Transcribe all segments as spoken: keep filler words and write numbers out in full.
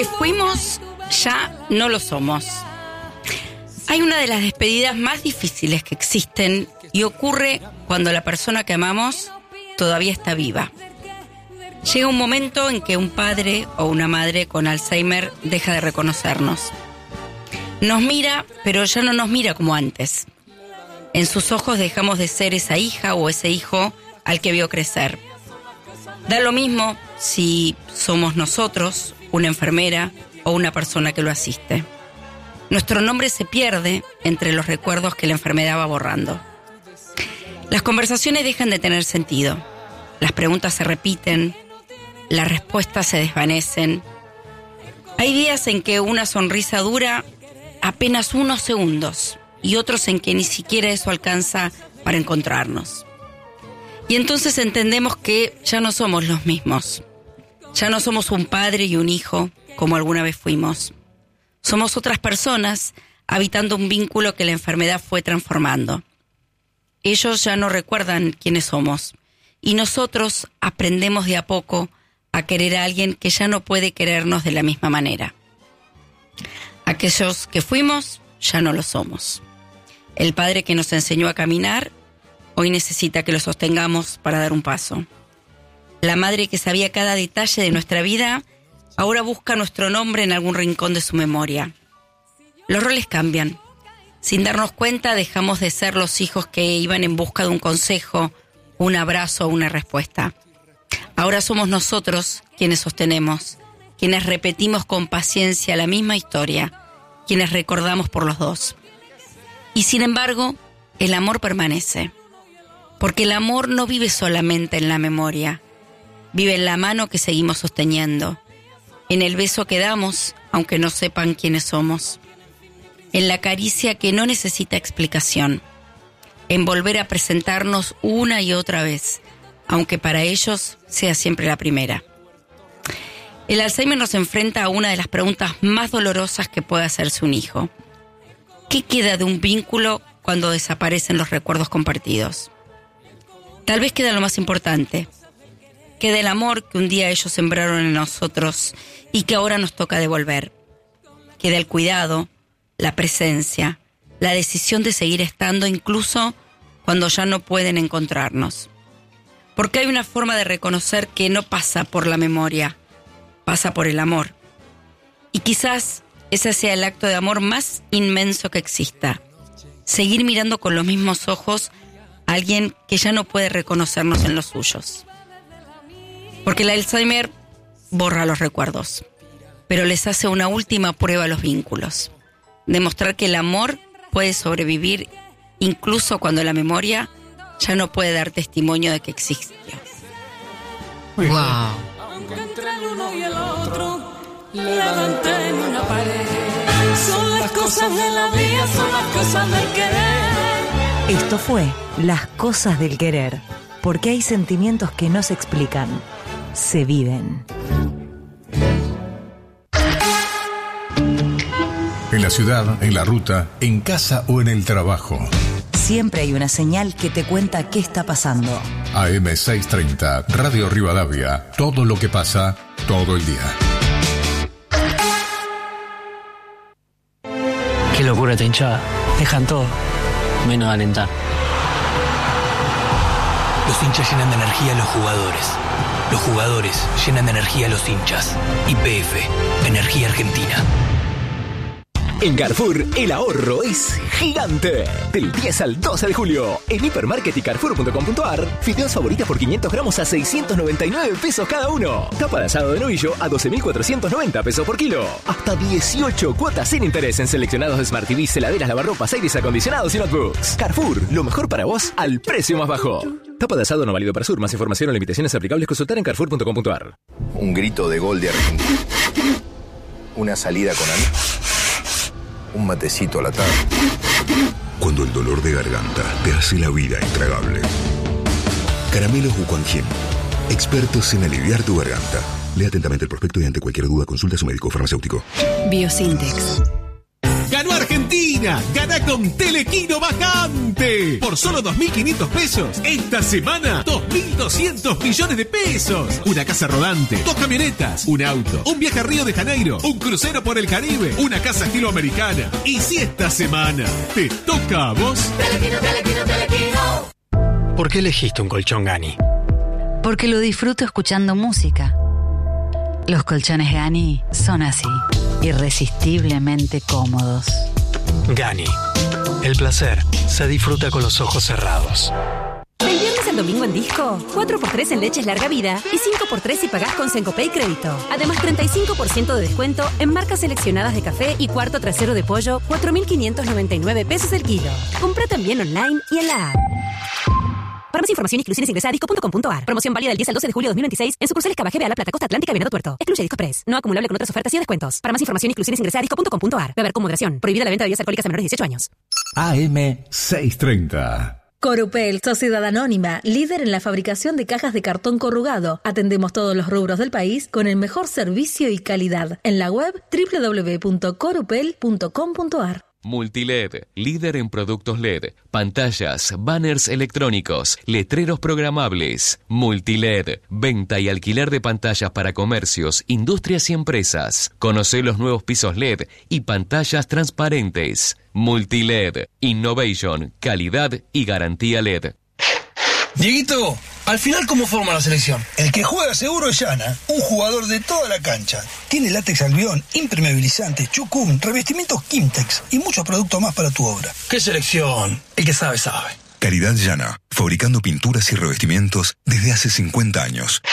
Fuimos, ya no lo somos. Hay una de las despedidas más difíciles que existen y ocurre cuando la persona que amamos todavía está viva. Llega un momento en que un padre o una madre con Alzheimer deja de reconocernos. Nos mira, pero ya no nos mira como antes. En sus ojos dejamos de ser esa hija o ese hijo al que vio crecer. Da lo mismo si somos nosotros, una enfermera o una persona que lo asiste. Nuestro nombre se pierde entre los recuerdos que la enfermedad va borrando. Las conversaciones dejan de tener sentido. Las preguntas se repiten, las respuestas se desvanecen. Hay días en que una sonrisa dura apenas unos segundos y otros en que ni siquiera eso alcanza para encontrarnos. Y entonces entendemos que ya no somos los mismos. Ya no somos un padre y un hijo como alguna vez fuimos. Somos otras personas habitando un vínculo que la enfermedad fue transformando. Ellos ya no recuerdan quiénes somos y nosotros aprendemos de a poco a querer a alguien que ya no puede querernos de la misma manera. Aquellos que fuimos ya no lo somos. El padre que nos enseñó a caminar hoy necesita que lo sostengamos para dar un paso. La madre que sabía cada detalle de nuestra vida ahora busca nuestro nombre en algún rincón de su memoria. Los roles cambian. Sin darnos cuenta dejamos de ser los hijos que iban en busca de un consejo, un abrazo o una respuesta. Ahora somos nosotros quienes sostenemos, quienes repetimos con paciencia la misma historia, quienes recordamos por los dos. Y sin embargo, el amor permanece. Porque el amor no vive solamente en la memoria, vive en la mano que seguimos sosteniendo, en el beso que damos, aunque no sepan quiénes somos, en la caricia que no necesita explicación, en volver a presentarnos una y otra vez, aunque para ellos sea siempre la primera. El Alzheimer nos enfrenta a una de las preguntas más dolorosas que puede hacerse un hijo. ¿Qué queda de un vínculo cuando desaparecen los recuerdos compartidos? Tal vez queda lo más importante. Queda el amor que un día ellos sembraron en nosotros y que ahora nos toca devolver. Queda el cuidado, la presencia, la decisión de seguir estando incluso cuando ya no pueden encontrarnos. Porque hay una forma de reconocer que no pasa por la memoria, pasa por el amor. Y quizás ese sea el acto de amor más inmenso que exista. Seguir mirando con los mismos ojos a alguien que ya no puede reconocernos en los suyos. Porque el Alzheimer borra los recuerdos, pero les hace una última prueba a los vínculos. Demostrar que el amor puede sobrevivir incluso cuando la memoria ya no puede dar testimonio de que existió. Wow. Aunque entre el uno y el otro levanté en una pared. Son las cosas de la vida, son las cosas del querer. Esto fue Las Cosas del Querer, porque hay sentimientos que no se explican, se viven. En la ciudad, en la ruta, en casa o en el trabajo. Siempre hay una señal que te cuenta qué está pasando. A eme seiscientos treinta, Radio Rivadavia, todo lo que pasa, todo el día. Qué locura esta hinchada. Dejan todo, menos alentar. Los hinchas llenan de energía a los jugadores. Los jugadores llenan de energía a los hinchas. Y P F, Energía Argentina. En Carrefour, el ahorro es gigante. Del diez al doce de julio, en Hipermarket y Carrefour punto com punto ar, fideos favoritas por quinientos gramos a seiscientos noventa y nueve pesos cada uno. Tapa de asado de novillo a doce mil cuatrocientos noventa pesos por kilo. Hasta dieciocho cuotas sin interés en seleccionados Smart T V, heladeras, lavarropas, aires acondicionados y notebooks. Carrefour, lo mejor para vos al precio más bajo. Tapa de asado no válido para Sur. Más información o limitaciones aplicables consultar en Carrefour punto com punto ar. Un grito de gol de Argentina. Una salida con amigos. Un matecito a la tarde. Cuando el dolor de garganta te hace la vida intragable. Caramelos Wuquanjin, expertos en aliviar tu garganta. Lea atentamente el prospecto y ante cualquier duda consulta a su médico farmacéutico. Biosintex. ¡Ganó Argentina! Argentina, gana con Telequino Vacante. Por solo dos mil quinientos pesos, esta semana, dos mil doscientos millones de pesos. Una casa rodante, dos camionetas, un auto, un viaje a Río de Janeiro, un crucero por el Caribe, una casa estilo americana. Y si esta semana te toca a vos... Telequino, Telequino, Telequino. ¿Por qué elegiste un colchón Gani? Porque lo disfruto escuchando música. Los colchones Gani son así, irresistiblemente cómodos. Gani, el placer se disfruta con los ojos cerrados. Del viernes al domingo en Disco, cuatro por tres en leches larga vida y cinco por tres si pagás con Sencopay Crédito. Además, treinta y cinco por ciento de descuento en marcas seleccionadas de café y cuarto trasero de pollo, cuatro mil quinientos noventa y nueve pesos el kilo. Compra también online y en la app. Para más información y exclusiones ingresa a disco punto com punto a r. Promoción válida del diez al doce de julio de dos mil veintiséis en sucursales Cabajebe, La Plata, Costa Atlántica y Venado Tuerto. Excluye Disco Express. No acumulable con otras ofertas y descuentos. Para más información y exclusiones ingresa a disco punto com punto a r. Beber con moderación. Prohibida la venta de bebidas alcohólicas a menores de dieciocho años. A M seiscientos treinta. Corupel, sociedad anónima, líder en la fabricación de cajas de cartón corrugado. Atendemos todos los rubros del país con el mejor servicio y calidad. En la web doble u doble u doble u punto corupel punto com punto a r. Multiled, líder en productos L E D, pantallas, banners electrónicos, letreros programables. Multiled, venta y alquiler de pantallas para comercios, industrias y empresas. Conoce los nuevos pisos L E D y pantallas transparentes. Multiled, innovation, calidad y garantía L E D. Dieguito, al final, ¿cómo forma la selección? El que juega seguro es Yana, un jugador de toda la cancha. Tiene látex albión, impermeabilizante, chucum, revestimientos Kimtex y muchos productos más para tu obra. ¿Qué selección? El que sabe, sabe. Caridad Yana, fabricando pinturas y revestimientos desde hace cincuenta años.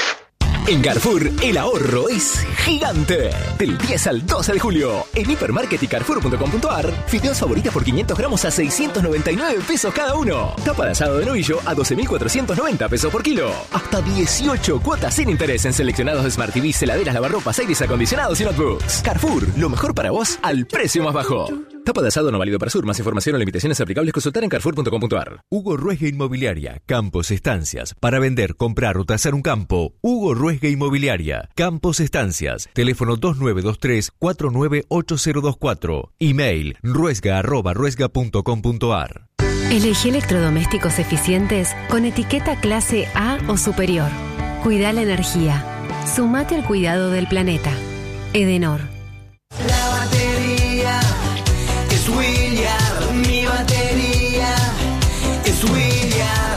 En Carrefour, el ahorro es gigante. Del diez al doce de julio, en Hipermarket y Carrefour punto com punto a r, fideos favoritas por quinientos gramos a seiscientos noventa y nueve pesos cada uno. Tapa de asado de novillo a doce mil cuatrocientos noventa pesos por kilo. Hasta dieciocho cuotas sin interés en seleccionados de Smart T V, heladeras, lavarropas, aires acondicionados y notebooks. Carrefour, lo mejor para vos al precio más bajo. Tapa de asado no válido para Sur. Más información o limitaciones aplicables consultar en Carrefour punto com punto a r. Hugo Ruesga Inmobiliaria. Campos Estancias. Para vender, comprar o tasar un campo. Hugo Ruesga Inmobiliaria. Campos Estancias. Teléfono dos nueve dos tres, cuatro nueve ocho cero dos cuatro. Email ruesga arroba ruesga punto com punto a r. Elegí electrodomésticos eficientes con etiqueta clase A o superior. Cuida la energía. Sumate al cuidado del planeta. Edenor. La batería es William, mi batería es William.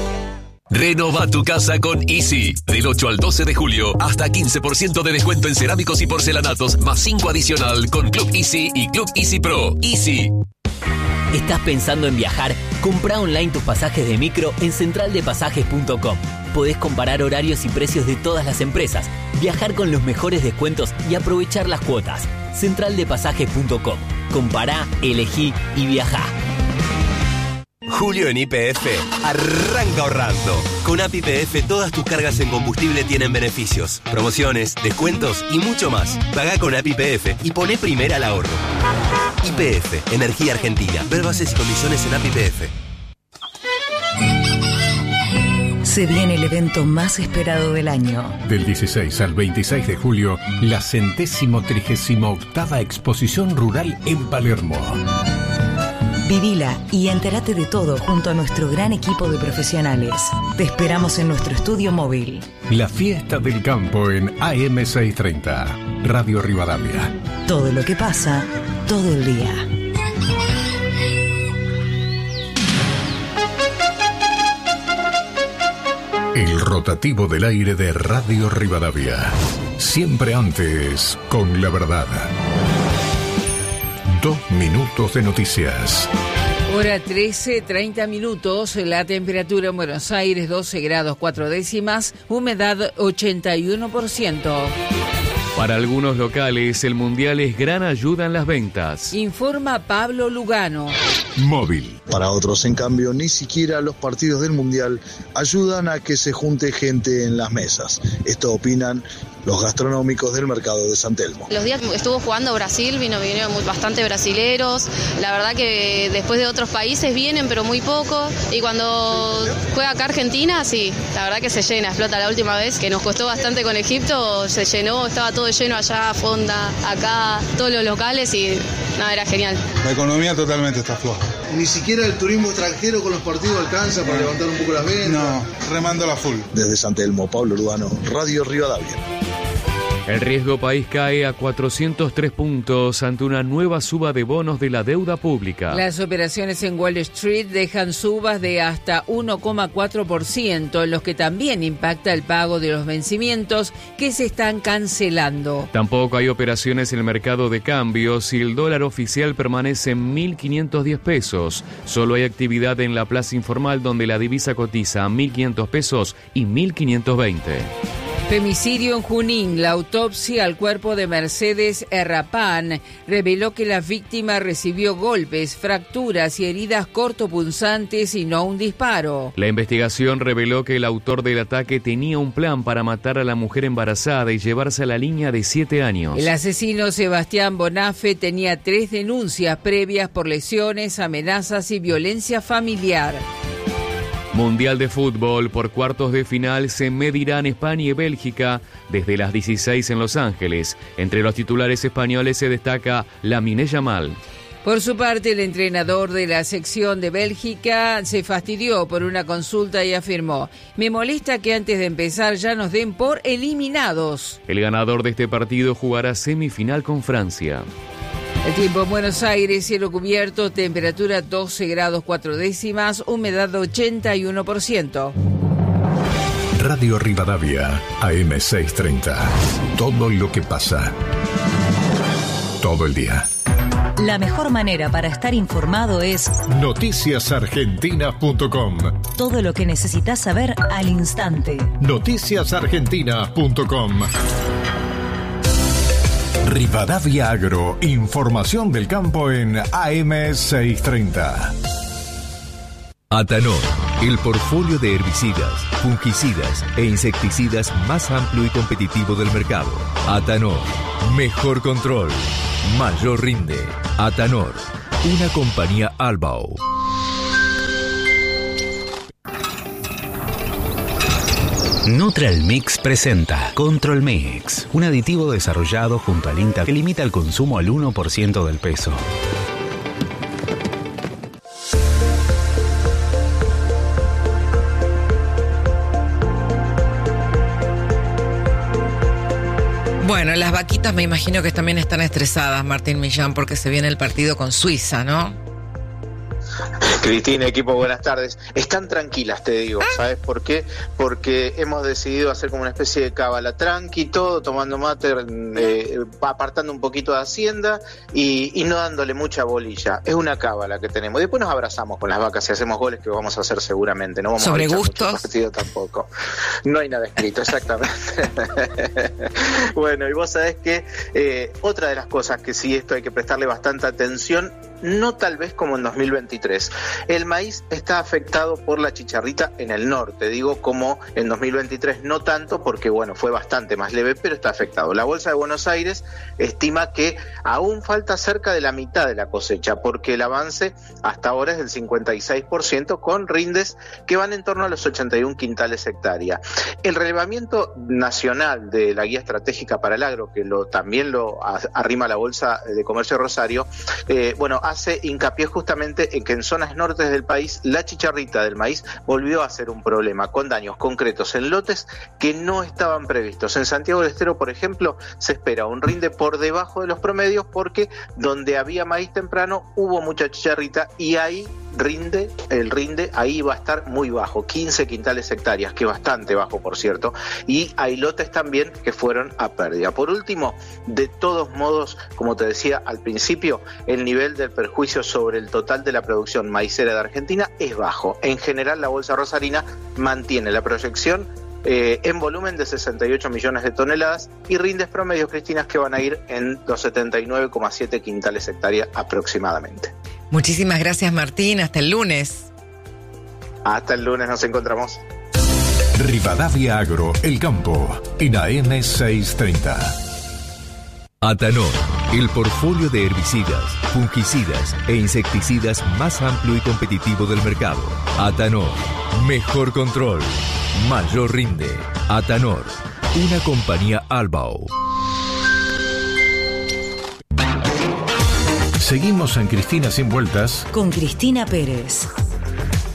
Renova tu casa con Easy. Del ocho al doce de julio, hasta quince por ciento de descuento en cerámicos y porcelanatos, más cinco adicional con Club Easy y Club Easy Pro. Easy. ¿Estás pensando en viajar? Compra online tus pasajes de micro en central de pasajes punto com. Podés comparar horarios y precios de todas las empresas, viajar con los mejores descuentos y aprovechar las cuotas. central de pasajes punto com. Compará, elegí y viajá. Julio en Y P F arranca ahorrando. Con A P I P F todas tus cargas en combustible tienen beneficios, promociones, descuentos y mucho más. Pagá con A P I P F y poné primera al ahorro. Y P F, Energía Argentina. Ver bases y condiciones en A P I P F. Se viene el evento más esperado del año. Del dieciséis al veintiséis de julio, la centésimo trigésimo octava exposición rural en Palermo. Vivila y entérate de todo junto a nuestro gran equipo de profesionales. Te esperamos en nuestro estudio móvil. La fiesta del campo en A M seiscientos treinta, Radio Rivadavia. Todo lo que pasa, todo el día. El rotativo del aire de Radio Rivadavia. Siempre antes, con la verdad. Dos minutos de noticias. Hora trece, treinta minutos, la temperatura en Buenos Aires doce grados cuatro décimas, humedad ochenta y uno por ciento. Para algunos locales, el Mundial es gran ayuda en las ventas. Informa Pablo Lugano. Móvil. Para otros, en cambio, ni siquiera los partidos del Mundial ayudan a que se junte gente en las mesas. Esto opinan los gastronómicos del mercado de San Telmo. Los días que estuvo jugando Brasil, vino, vinieron bastante brasileros. La verdad que después de otros países vienen, pero muy poco. Y cuando juega acá Argentina, sí, la verdad que se llena, explota. La última vez que nos costó bastante con Egipto, se llenó, estaba todo lleno allá, Fonda, acá, todos los locales y nada, era genial. La economía totalmente está floja. Ni siquiera el turismo extranjero con los partidos alcanza para levantar un poco las ventas. No, remando la full. Desde San Telmo, Pablo Urbano, Radio Rivadavia. El riesgo país cae a cuatrocientos tres puntos ante una nueva suba de bonos de la deuda pública. Las operaciones en Wall Street dejan subas de hasta uno coma cuatro por ciento, en los que también impacta el pago de los vencimientos que se están cancelando. Tampoco hay operaciones en el mercado de cambios y el dólar oficial permanece en mil quinientos diez pesos. Solo hay actividad en la plaza informal donde la divisa cotiza a mil quinientos pesos y mil quinientos veinte. Femicidio en Junín. La autopsia al cuerpo de Mercedes Errapán reveló que la víctima recibió golpes, fracturas y heridas cortopunzantes y no un disparo. La investigación reveló que el autor del ataque tenía un plan para matar a la mujer embarazada y llevarse a la niña de siete años. El asesino Sebastián Bonafe tenía tres denuncias previas por lesiones, amenazas y violencia familiar. Mundial de Fútbol. Por cuartos de final se medirán España y Bélgica desde las dieciséis en Los Ángeles. Entre los titulares españoles se destaca Lamine Yamal. Por su parte, el entrenador de la sección de Bélgica se fastidió por una consulta y afirmó: me molesta que antes de empezar ya nos den por eliminados. El ganador de este partido jugará semifinal con Francia. El tiempo en Buenos Aires, cielo cubierto, temperatura doce grados cuatro décimas, humedad ochenta y uno por ciento. Radio Rivadavia, A M seiscientos treinta. Todo lo que pasa. Todo el día. La mejor manera para estar informado es noticias argentinas punto com. Todo lo que necesitas saber al instante. noticias argentinas punto com. Rivadavia Agro, información del campo en A M seiscientos treinta. Atanor, el portfolio de herbicidas, fungicidas e insecticidas más amplio y competitivo del mercado. Atanor, mejor control, mayor rinde. Atanor, una compañía Albao. Neutral Mix presenta Control Mix, un aditivo desarrollado junto al INTA que limita el consumo al uno por ciento del peso. Bueno, las vaquitas me imagino que también están estresadas, Martín Millán, porque se viene el partido con Suiza, ¿no? Cristina, equipo, buenas tardes. Están tranquilas, te digo, ¿sabes por qué? Porque hemos decidido hacer como una especie de cábala tranqui, todo, tomando mate, eh, apartando un poquito de Hacienda y, y no dándole mucha bolilla. Es una cábala que tenemos. Después nos abrazamos con las vacas y hacemos goles que vamos a hacer seguramente. No vamos ¿Sobre a echar gustos? mucho partido tampoco. No hay nada escrito, exactamente. Bueno, y vos sabés que eh, otra de las cosas que sí esto hay que prestarle bastante atención, no tal vez como en dos mil veintitrés. El maíz está afectado por la chicharrita en el norte, digo como en dos mil veintitrés no tanto porque bueno, fue bastante más leve, pero está afectado. La Bolsa de Buenos Aires estima que aún falta cerca de la mitad de la cosecha porque el avance hasta ahora es del cincuenta y seis por ciento con rindes que van en torno a los ochenta y un quintales hectárea. El relevamiento nacional de la Guía Estratégica para el Agro, que lo, también lo arrima la Bolsa de Comercio de Rosario, eh, bueno, hace hincapié justamente en que en zonas nortes del país la chicharrita del maíz volvió a ser un problema con daños concretos en lotes que no estaban previstos. En Santiago del Estero, por ejemplo, se espera un rinde por debajo de los promedios porque donde había maíz temprano hubo mucha chicharrita y ahí rinde, el rinde ahí va a estar muy bajo, quince quintales hectáreas, que es bastante bajo por cierto, y hay lotes también que fueron a pérdida. Por último, de todos modos, como te decía al principio, el nivel del perjuicio sobre el total de la producción maicera de Argentina es bajo. En general, la Bolsa Rosarina mantiene la proyección eh, en volumen de sesenta y ocho millones de toneladas y rindes promedios, Cristina, que van a ir en los setenta y nueve coma siete quintales hectáreas aproximadamente. Muchísimas gracias, Martín. Hasta el lunes. Hasta el lunes, nos encontramos. Rivadavia Agro, El Campo, en A M seiscientos treinta. Atanor, el portfolio de herbicidas, fungicidas e insecticidas más amplio y competitivo del mercado. Atanor, mejor control, mayor rinde. Atanor, una compañía Albao. Seguimos en Cristina Sin Vueltas con Cristina Pérez.